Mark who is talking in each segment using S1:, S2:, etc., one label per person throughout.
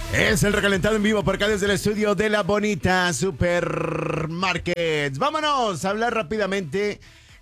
S1: Es el recalentado en vivo por acá desde el estudio de la bonita Supermarkets. Vámonos a hablar rápidamente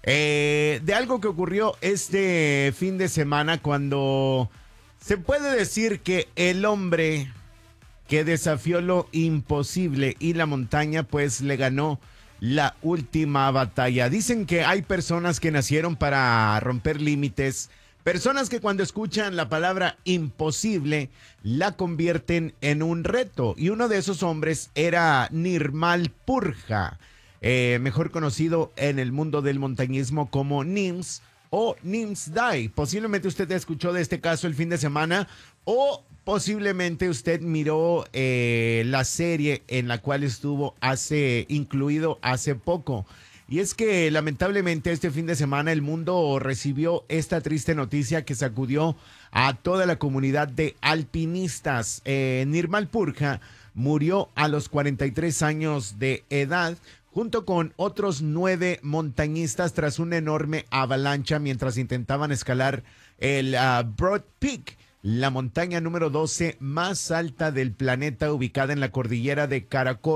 S1: de algo que ocurrió este fin de semana cuando se puede decir que el hombre que desafió lo imposible y la montaña pues le ganó la última batalla. Dicen que hay personas que nacieron para romper límites, personas que cuando escuchan la palabra imposible la convierten en un reto. Y uno de esos hombres era Nirmal Purja, mejor conocido en el mundo del montañismo como Nims o Nims Dai. Posiblemente usted escuchó de este caso el fin de semana o posiblemente usted miró la serie en la cual estuvo incluido hace poco. Y es que lamentablemente este fin de semana el mundo recibió esta triste noticia que sacudió a toda la comunidad de alpinistas. Nirmal Purja murió a los 43 años de edad junto con otros 9 montañistas tras una enorme avalancha mientras intentaban escalar el Broad Peak, la montaña número 12 más alta del planeta, ubicada en la cordillera de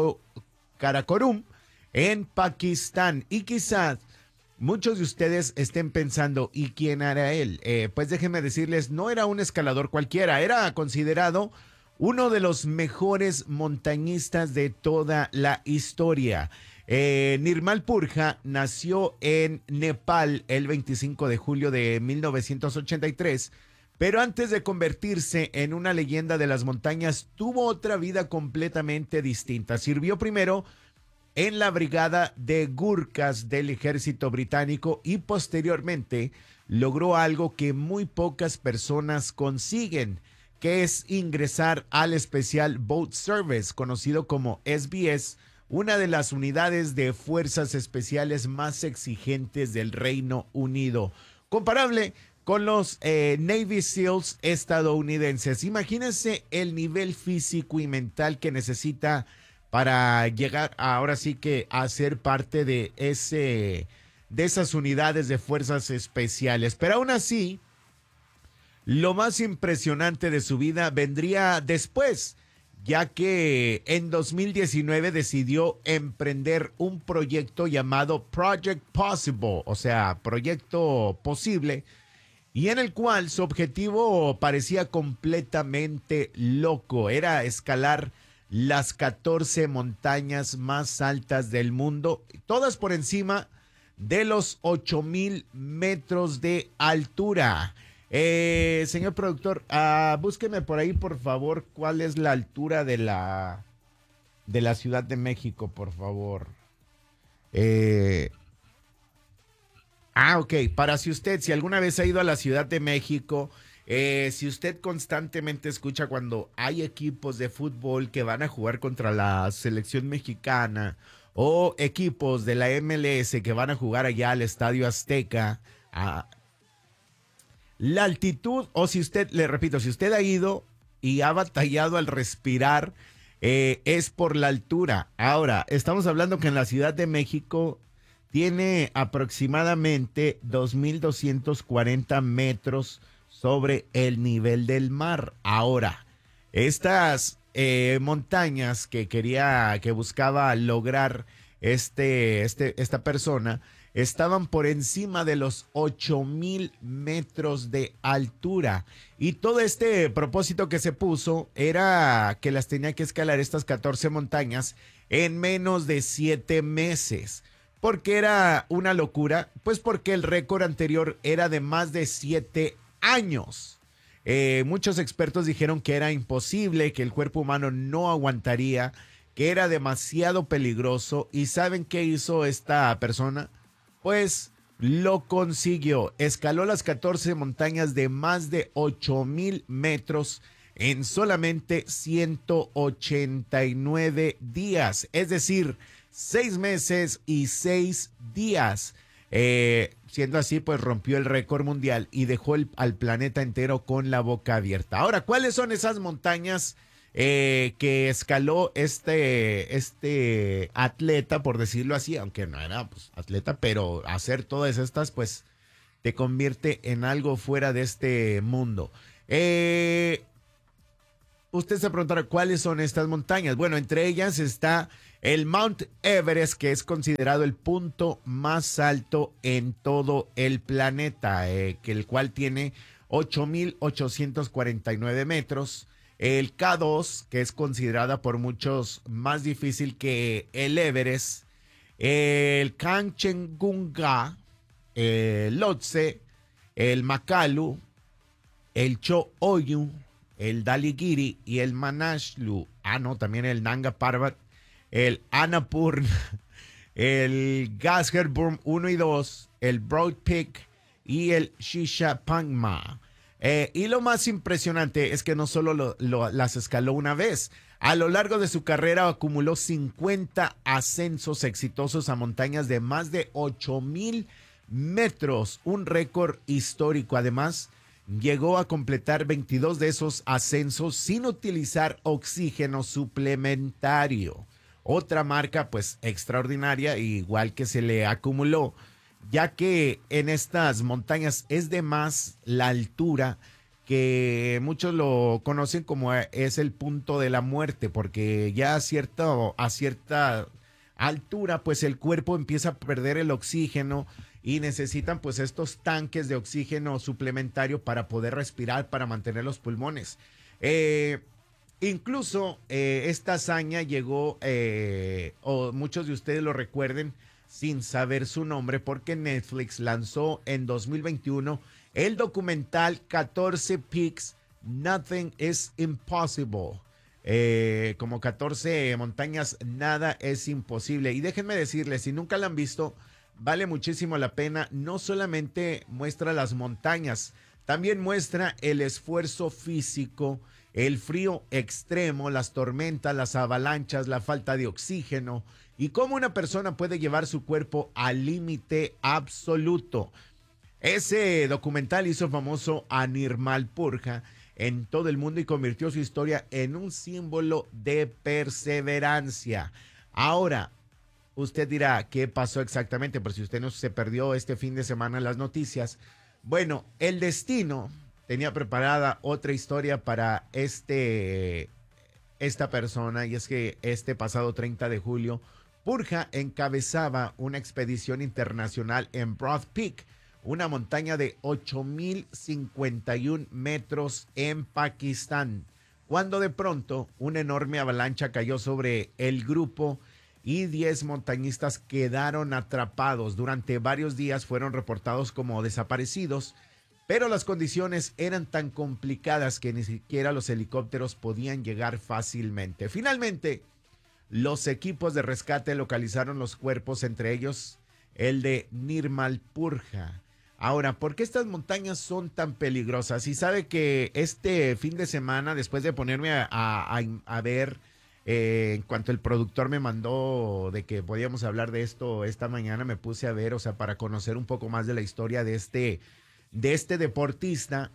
S1: Karakorum, en Pakistán. Y quizás muchos de ustedes estén pensando, ¿y quién era él? Pues déjenme decirles, no era un escalador cualquiera, era considerado uno de los mejores montañistas de toda la historia. Nirmal Purja nació en Nepal el 25 de julio de 1983, pero antes de convertirse en una leyenda de las montañas, tuvo otra vida completamente distinta. Sirvió primero en la brigada de Gurkhas del ejército británico y posteriormente logró algo que muy pocas personas consiguen, que es ingresar al Special Boat Service, conocido como SBS, una de las unidades de fuerzas especiales más exigentes del Reino Unido, comparable con los Navy SEALs estadounidenses. Imagínense el nivel físico y mental que necesita para llegar ahora sí que a ser parte de esas unidades de fuerzas especiales. Pero aún así, lo más impresionante de su vida vendría después, ya que en 2019 decidió emprender un proyecto llamado Project Possible, o sea, proyecto posible, y en el cual su objetivo parecía completamente loco. Era escalar las 14 montañas más altas del mundo, todas por encima de los 8,000 metros de altura. Señor productor, búsqueme por ahí, por favor, cuál es la altura de la Ciudad de México, por favor. Eh, ok, para si alguna vez ha ido a la Ciudad de México, si usted constantemente escucha cuando hay equipos de fútbol que van a jugar contra la selección mexicana o equipos de la MLS que van a jugar allá al Estadio Azteca, la altitud, o si usted, le repito, si usted ha ido y ha batallado al respirar, es por la altura. Ahora, estamos hablando que en la Ciudad de México tiene aproximadamente 2,240 metros sobre el nivel del mar. Ahora, estas montañas que buscaba lograr esta persona, estaban por encima de los 8,000 metros de altura. Y todo este propósito que se puso era que las tenía que escalar estas 14 montañas en menos de 7 meses. ¿Por qué era una locura? Pues porque el récord anterior era de más de 7 años. Muchos expertos dijeron que era imposible, que el cuerpo humano no aguantaría, que era demasiado peligroso. ¿Y saben qué hizo esta persona? Pues lo consiguió. Escaló las 14 montañas de más de 8,000 metros en solamente 189 días. Es decir, 6 meses y 6 días. Siendo así, pues rompió el récord mundial y dejó al planeta entero con la boca abierta. Ahora, ¿cuáles son esas montañas que escaló este atleta, por decirlo así, aunque no era pues, atleta, pero hacer todas estas, pues te convierte en algo fuera de este mundo? usted se preguntará cuáles son estas montañas. Bueno, entre ellas está el Mount Everest, que es considerado el punto más alto en todo el planeta, que el cual tiene 8.849 metros. El K2, que es considerada por muchos más difícil que el Everest. El Kanchenjunga, el Lhotse, el Makalu, el Cho-Oyu, el Dhaulagiri y el Manaslu. No, también el Nanga Parbat, el Annapurna, el Gasherbrum 1 y 2, el Broad Peak y el Shishapangma. Y lo más impresionante es que no solo las escaló una vez. A lo largo de su carrera acumuló 50 ascensos exitosos a montañas de más de 8,000 metros, un récord histórico. Además, llegó a completar 22 de esos ascensos sin utilizar oxígeno suplementario. Otra marca pues extraordinaria, igual que se le acumuló, ya que en estas montañas es de más la altura, que muchos lo conocen como es el punto de la muerte, porque ya a cierta altura pues el cuerpo empieza a perder el oxígeno y necesitan pues estos tanques de oxígeno suplementario para poder respirar, para mantener los pulmones. Incluso esta hazaña llegó, o muchos de ustedes lo recuerden sin saber su nombre, porque Netflix lanzó en 2021 el documental 14 Peaks, Nothing is Impossible. Como 14 montañas, nada es imposible. Y déjenme decirles, si nunca la han visto, vale muchísimo la pena. No solamente muestra las montañas, también muestra el esfuerzo físico, el frío extremo, las tormentas, las avalanchas, la falta de oxígeno y cómo una persona puede llevar su cuerpo al límite absoluto. Ese documental hizo famoso a Nirmal Purja en todo el mundo y convirtió su historia en un símbolo de perseverancia. Ahora, usted dirá, ¿qué pasó exactamente? Por si usted no se perdió este fin de semana en las noticias. Bueno, el destino tenía preparada otra historia para esta persona, y es que este pasado 30 de julio, Purja encabezaba una expedición internacional en Broad Peak, una montaña de 8,051 metros en Pakistán, cuando de pronto una enorme avalancha cayó sobre el grupo y 10 montañistas quedaron atrapados. Durante varios días fueron reportados como desaparecidos, pero las condiciones eran tan complicadas que ni siquiera los helicópteros podían llegar fácilmente. Finalmente, los equipos de rescate localizaron los cuerpos, entre ellos el de Nirmal Purja. Ahora, ¿por qué estas montañas son tan peligrosas? Y sabe que este fin de semana, después de ponerme a ver, en cuanto el productor me mandó de que podíamos hablar de esto esta mañana, me puse a ver, o sea, para conocer un poco más de la historia de este deportista.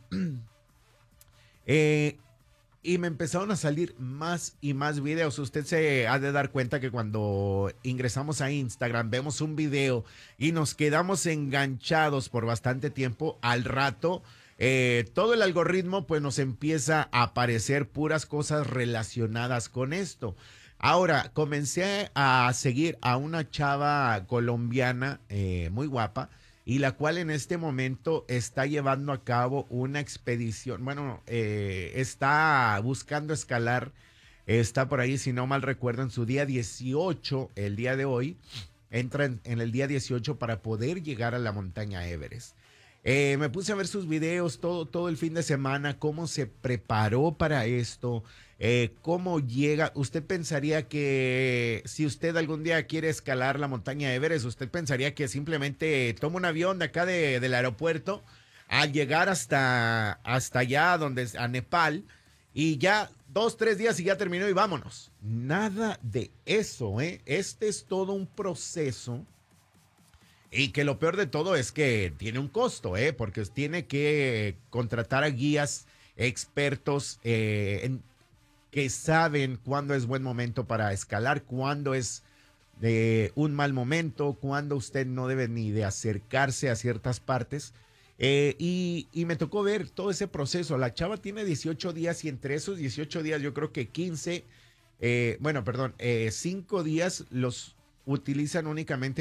S1: Y me empezaron a salir más y más videos. Usted se ha de dar cuenta que cuando ingresamos a Instagram, vemos un video y nos quedamos enganchados por bastante tiempo. Al rato, todo el algoritmo pues nos empieza a aparecer puras cosas relacionadas con esto. Ahora, comencé a seguir a una chava colombiana muy guapa, y la cual en este momento está llevando a cabo una expedición. Bueno, está buscando escalar, está por ahí, si no mal recuerdo, en su día 18, el día de hoy, entra en el día 18 para poder llegar a la montaña Everest. Me puse a ver sus videos todo el fin de semana, cómo se preparó para esto, cómo llega. Usted pensaría que si usted algún día quiere escalar la montaña Everest, usted pensaría que simplemente toma un avión de acá del aeropuerto al llegar hasta allá, a Nepal, y ya 2-3 días y ya terminó y vámonos. Nada de eso, ¿eh? Este es todo un proceso. Y que lo peor de todo es que tiene un costo, porque tiene que contratar a guías expertos que saben cuándo es buen momento para escalar, cuándo es un mal momento, cuándo usted no debe ni de acercarse a ciertas partes. Y me tocó ver todo ese proceso. La chava tiene 18 días y entre esos 18 días yo creo que 15, 5 días los utilizan únicamente